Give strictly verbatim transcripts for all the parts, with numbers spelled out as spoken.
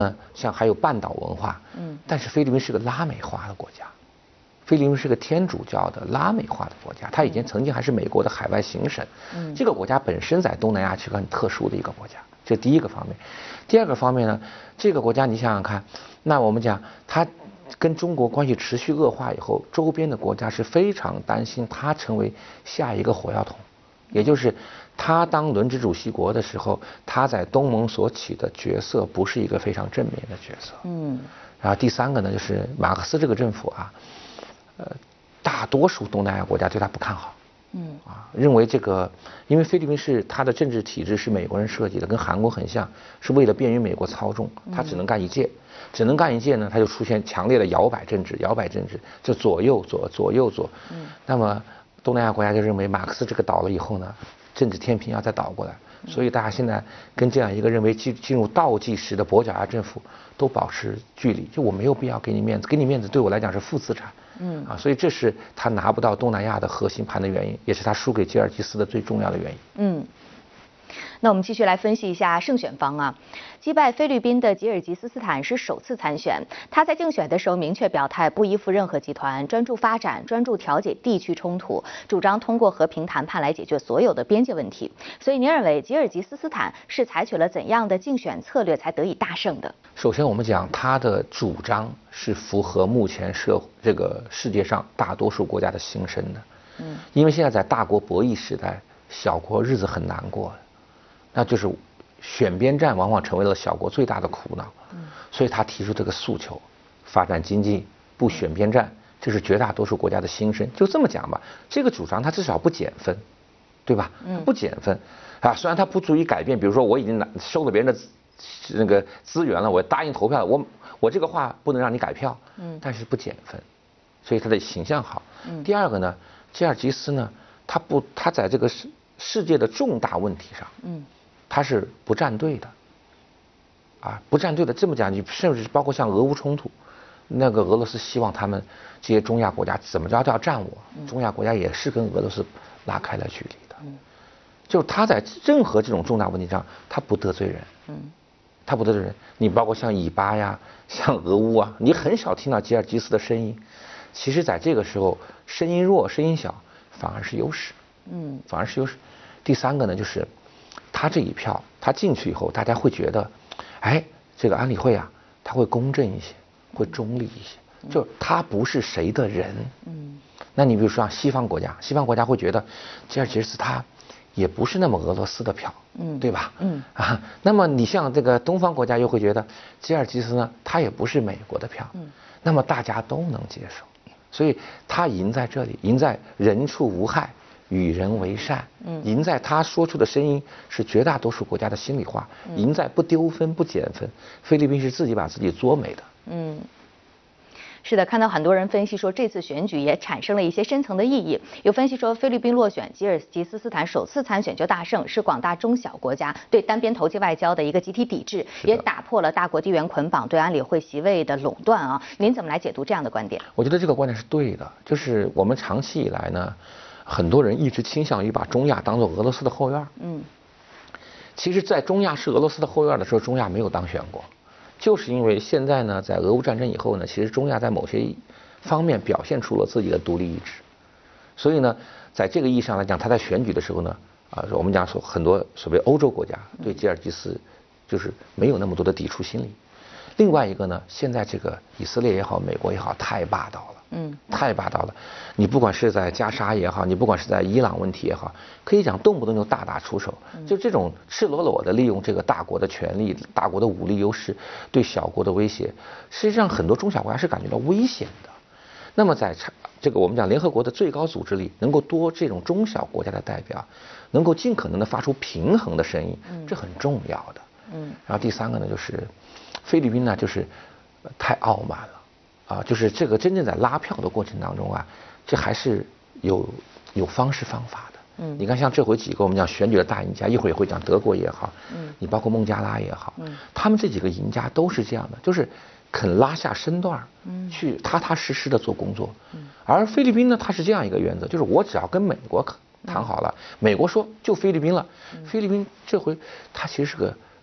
嗯，像还有半岛文化，嗯，但是菲律宾是个拉美化的国家，菲律宾是个天主教的拉美化的国家，它以前曾经还是美国的海外行省，嗯，这个国家本身在东南亚是个很特殊的一个国家，这第一个方面。第二个方面呢，这个国家你想想看，那我们讲它跟中国关系持续恶化以后，周边的国家是非常担心它成为下一个火药桶，也就是他当轮值主席国的时候，他在东盟所起的角色不是一个非常正面的角色。嗯。然后第三个呢，就是马克思这个政府啊，呃，大多数东南亚国家对他不看好。嗯。啊，认为这个，因为菲律宾是它的政治体制是美国人设计的，跟韩国很像，是为了便于美国操纵，他只能干一届，只能干一届呢，他就出现强烈的摇摆政治，摇摆政治就左右左左右左。嗯。那么东南亚国家就认为马克思这个倒了以后呢，政治天平要再倒过来，所以大家现在跟这样一个认为进进入倒计时的跛脚鸭政府都保持距离，就我没有必要给你面子，给你面子对我来讲是负资产，嗯啊，所以这是他拿不到东南亚的核心盘的原因，也是他输给吉尔吉斯的最重要的原因。 嗯。那我们继续来分析一下胜选方啊，击败菲律宾的吉尔吉斯斯坦是首次参选，他在竞选的时候明确表态不依附任何集团，专注发展，专注调解地区冲突，主张通过和平谈判来解决所有的边界问题。所以您认为吉尔吉斯斯坦是采取了怎样的竞选策略才得以大胜的？ 首先我们讲他的主张是符合目前社这个世界上大多数国家的心声的，嗯，因为现在在大国博弈时代，小国日子很难过。那就是选边站往往成为了小国最大的苦恼，所以他提出这个诉求，发展经济不选边站，这是绝大多数国家的心声。就这么讲吧，这个主张他至少不减分，对吧？不减分啊，虽然他不足以改变，比如说我已经拿收了别人的那个资源了，我答应投票了，我我这个话不能让你改票，但是不减分，所以他的形象好。第二个呢，吉尔吉斯呢，他不他在这个世世界的重大问题上，嗯。他是不站队的，啊，不站队的。这么讲，你甚至包括像俄乌冲突，那个俄罗斯希望他们这些中亚国家怎么着都要站我，中亚国家也是跟俄罗斯拉开了距离的。就是他在任何这种重大问题上，他不得罪人，嗯，他不得罪人。你包括像以巴呀，像俄乌啊，你很少听到吉尔吉斯的声音。其实，在这个时候，声音弱、声音小，反而是优势，嗯，反而是优势。第三个呢，就是。他这一票，他进去以后，大家会觉得，哎，这个安理会啊，他会公正一些，会中立一些，就他不是谁的人。嗯。那你比如说像西方国家，西方国家会觉得，吉尔吉斯他也不是那么俄罗斯的票，嗯，对吧？嗯。啊，那么你像这个东方国家又会觉得，吉尔吉斯呢，他也不是美国的票，嗯，那么大家都能接受，所以他赢在这里，赢在人畜无害。与人为善，嗯，赢在他说出的声音是绝大多数国家的心里话，赢在不丢分不减分。菲律宾是自己把自己作美的，嗯， 是的，看到很多人分析说这次选举也产生了一些深层的意义。有分析说，菲律宾落选，吉尔吉斯斯坦首次参选就大胜，是广大中小国家对单边投机外交的一个集体抵制，也打破了大国地缘捆绑对安理会席位的垄断啊。您怎么来解读这样的观点？ 我觉得这个观点是对的，就是我们长期以来呢。很多人一直倾向于把中亚当作俄罗斯的后院。嗯，其实，在中亚是俄罗斯的后院的时候，中亚没有当选过，就是因为现在呢，在俄乌战争以后呢，其实中亚在某些方面表现出了自己的独立意志，所以呢，在这个意义上来讲，他在选举的时候呢，啊，我们讲说很多所谓欧洲国家对吉尔吉斯就是没有那么多的抵触心理。另外一个呢，现在这个以色列也好，美国也好，太霸道了。嗯，太霸道了。你不管是在加沙也好，你不管是在伊朗问题也好，可以讲动不动就大打出手，就这种赤裸裸的利用这个大国的权力、大国的武力优势对小国的威胁，实际上很多中小国家是感觉到危险的。那么在这个我们讲联合国的最高组织里，能够多这种中小国家的代表，能够尽可能的发出平衡的声音，这很重要的。嗯。然后第三个呢，就是菲律宾呢，就是太傲慢了。啊，就是这个真正在拉票的过程当中啊，这还是有有方式方法的。嗯，你看像这回几个我们讲选举的大赢家，一会儿也会讲德国也好，嗯，你包括孟加拉也好，嗯，他们这几个赢家都是这样的，就是肯拉下身段，嗯，去踏踏实实的做工作。嗯，而菲律宾呢，它是这样一个原则，就是我只要跟美国谈好了，美国说就菲律宾了，菲律宾这回它其实是个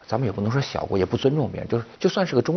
咱们也不能说小国，也不尊重别人，就是就算是个中。